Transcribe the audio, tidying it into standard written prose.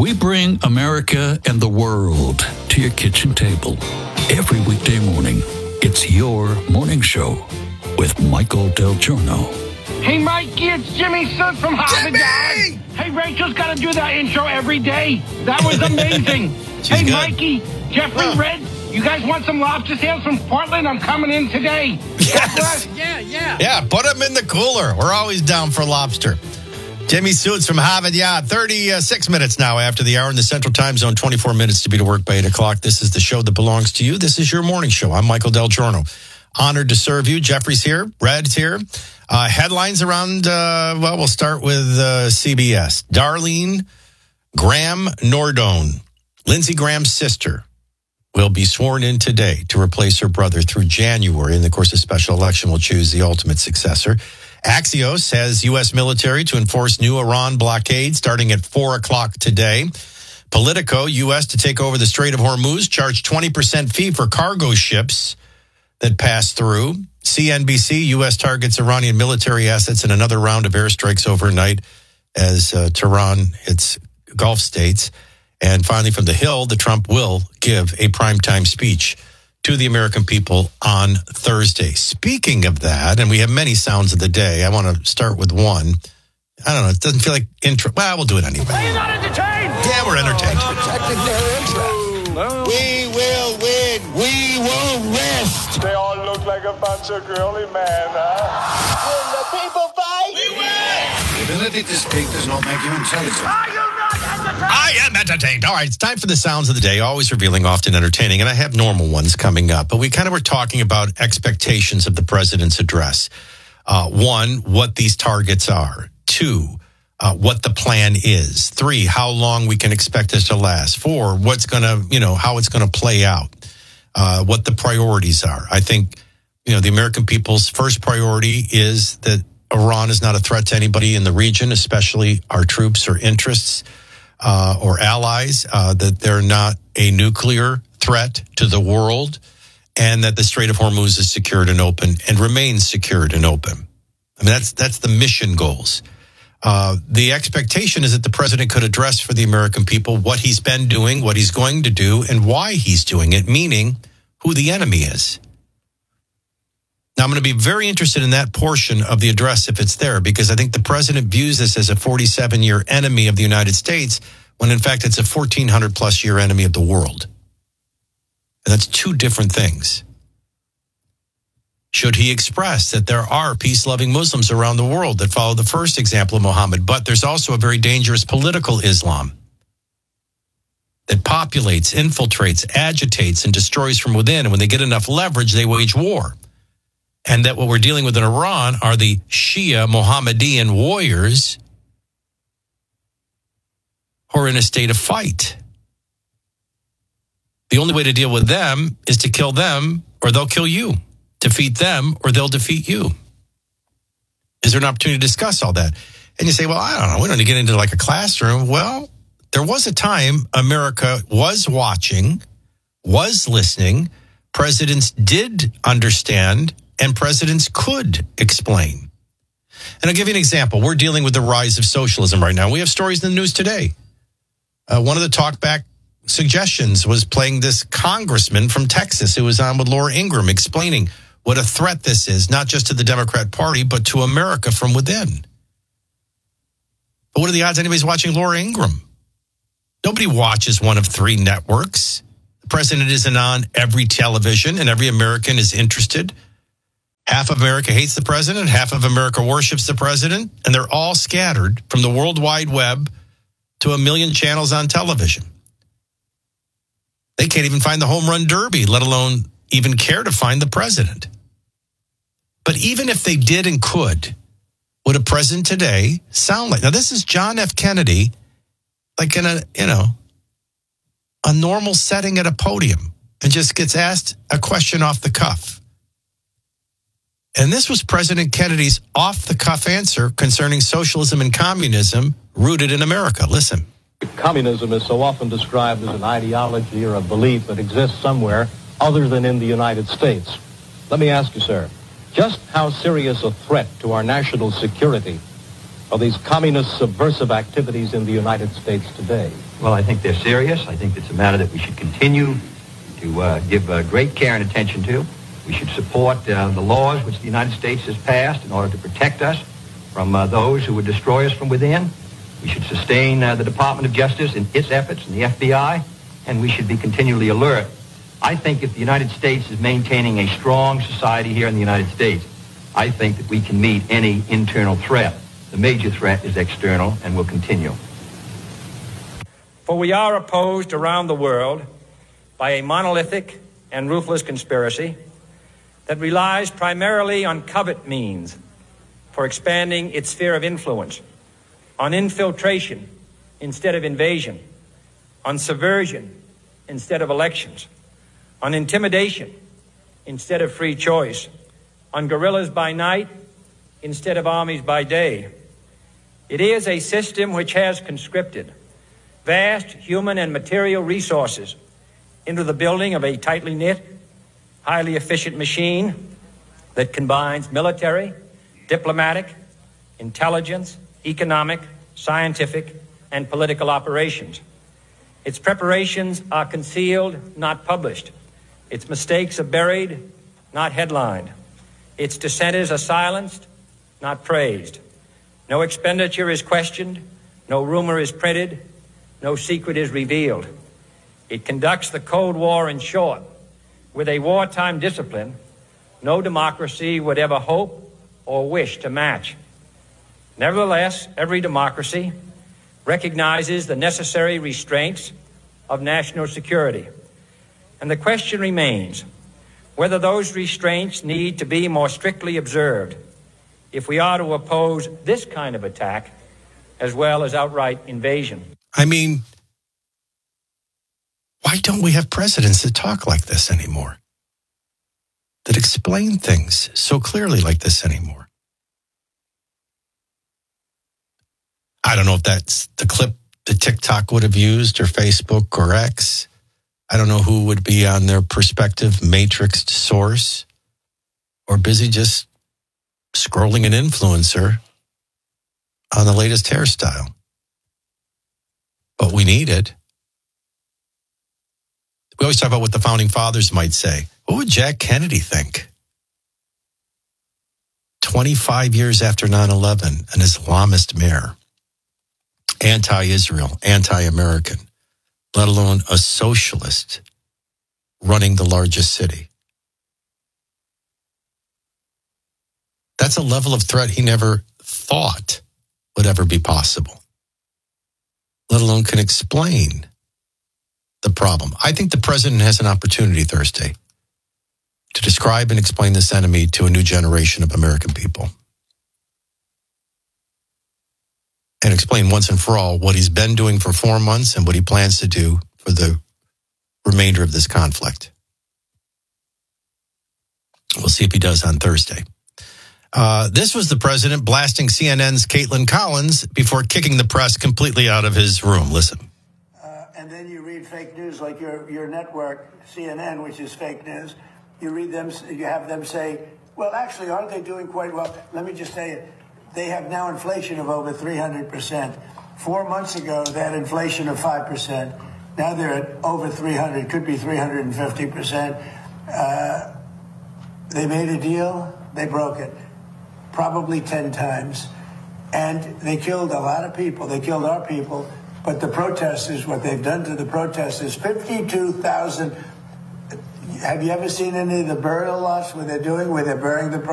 We bring America and the world to your kitchen table. Every weekday morning, it's your morning show with Michael Del Giorno. Hey, Mikey, it's Jimmy Soot from Harvard Yard. Hey, Rachel's got to do that intro every day. That was amazing. Hey, good. Mikey, Jeffrey Red, you guys want some lobster tails from Portland? I'm coming in today. Yes. Yeah, put them in the cooler. We're always down for lobster. Jimmy Suits from Harvard Yard. 36 minutes now after the hour in the Central Time Zone. 24 minutes to be to work by 8 o'clock. This is the show that belongs to you. This is your morning show. I'm Michael Del Giorno. Honored to serve you. Jeffrey's here. Red's here. Headlines around, we'll start with CBS. Darlene Graham Nordone, Lindsey Graham's sister, will be sworn in today to replace her brother through January. And, of course, a special election will choose the ultimate successor. Axios has U.S. military to enforce new Iran blockade starting at 4 o'clock today. Politico, U.S. to take over the Strait of Hormuz, charge 20% fee for cargo ships that pass through. CNBC, U.S. targets Iranian military assets in another round of airstrikes overnight as Tehran hits Gulf states. And finally, from The Hill, the Trump will give a primetime speech to the American people on Thursday. Speaking of that, and we have many sounds of the day, I want to start with one. I don't know, it doesn't feel like intro. Well, we'll do it anyway. Are you not entertained? Yeah, we're entertained. Protecting their interest. We will win. We won't rest. They all look like a bunch of girly men, huh? When the people fight, we win. The ability to speak does not make you intelligent. Are you not entertained? I am entertained. All right, it's time for the sounds of the day, always revealing, often entertaining, and I have normal ones coming up. But we kind of were talking about expectations of the president's address. One, what these targets are. Two, what the plan is. Three, how long we can expect this to last. Four, what's going to, how it's going to play out. What the priorities are. I think, the American people's first priority is that Iran is not a threat to anybody in the region, especially our troops or interests or allies, that they're not a nuclear threat to the world, and that the Strait of Hormuz is secured and open and remains secured and open. I mean, that's the mission goals. The expectation is that the president could address for the American people what he's been doing, what he's going to do, and why he's doing it, meaning who the enemy is. Now, I'm going to be very interested in that portion of the address if it's there, because I think the president views this as a 47-year enemy of the United States, when in fact it's a 1,400-plus year enemy of the world. And that's two different things. Should he express that there are peace-loving Muslims around the world that follow the first example of Muhammad, but there's also a very dangerous political Islam that populates, infiltrates, agitates, and destroys from within. And when they get enough leverage, they wage war. And that what we're dealing with in Iran are the Shia Mohammedan warriors who are in a state of fight. The only way to deal with them is to kill them, or they'll kill you. Defeat them, or they'll defeat you. Is there an opportunity to discuss all that? And you say, well, I don't know. We don't need to get into like a classroom. Well, there was a time America was watching, was listening. Presidents did understand, and presidents could explain. And I'll give you an example. We're dealing with the rise of socialism right now. We have stories in the news today. One of the talkback suggestions was playing this congressman from Texas who was on with Laura Ingraham explaining what a threat this is, not just to the Democrat Party, but to America from within. But what are the odds anybody's watching Laura Ingraham? Nobody watches one of three networks. The president isn't on every television, and every American is interested. Half of America hates the president, half of America worships the president, and they're all scattered from the World Wide Web to 1 million channels on television. They can't even find the home run derby, let alone even care to find the president. But even if they did and could, would a president today sound like? Now, this is John F. Kennedy, like in a normal setting at a podium, and just gets asked a question off the cuff. And this was President Kennedy's off-the-cuff answer concerning socialism and communism rooted in America. Listen. Communism is so often described as an ideology or a belief that exists somewhere other than in the United States. Let me ask you, sir, just how serious a threat to our national security of these communist subversive activities in the United States today? Well, I think they're serious. I think it's a matter that we should continue to give great care and attention to. We should support the laws which the United States has passed in order to protect us from those who would destroy us from within. We should sustain the Department of Justice in its efforts and the FBI, and we should be continually alert. I think if the United States is maintaining a strong society here in the United States, I think that we can meet any internal threat. The major threat is external and will continue. For we are opposed around the world by a monolithic and ruthless conspiracy that relies primarily on covert means for expanding its sphere of influence, on infiltration instead of invasion, on subversion instead of elections, on intimidation instead of free choice, on guerrillas by night instead of armies by day. It is a system which has conscripted vast human and material resources into the building of a tightly knit, highly efficient machine that combines military, diplomatic, intelligence, economic, scientific, and political operations. Its preparations are concealed, not published. Its mistakes are buried, not headlined. Its dissenters are silenced, not praised. No expenditure is questioned, no rumor is printed, no secret is revealed. It conducts the Cold War, in short, with a wartime discipline no democracy would ever hope or wish to match. Nevertheless, every democracy recognizes the necessary restraints of national security. And the question remains whether those restraints need to be more strictly observed if we are to oppose this kind of attack as well as outright invasion. I mean, why don't we have presidents that talk like this anymore? That explain things so clearly like this anymore? I don't know if that's the clip that TikTok would have used or Facebook or X. I don't know who would be on their prospective matrixed source or busy just scrolling an influencer on the latest hairstyle. But we need it. We always talk about what the founding fathers might say. What would Jack Kennedy think? 25 years after 9/11, an Islamist mayor, anti-Israel, anti-American, let alone a socialist running the largest city. That's a level of threat he never thought would ever be possible, let alone can explain the problem. I think the president has an opportunity Thursday to describe and explain this enemy to a new generation of American people. And explain once and for all what he's been doing for 4 months and what he plans to do for the remainder of this conflict. We'll see if he does on Thursday. This was the president blasting CNN's Caitlin Collins before kicking the press completely out of his room. Listen. And then you read fake news like your network, CNN, which is fake news. You read them, you have them say, well, actually, aren't they doing quite well? Let me just tell you, they have now inflation of over 300%. 4 months ago, they had inflation of 5%. Now they're at over 300, could be 350%. They made a deal, they broke it, probably 10 times. And they killed a lot of people. They killed our people. But the protesters, what they've done to the protesters, 52,000. Have you ever seen any of the burial lots where they're burying the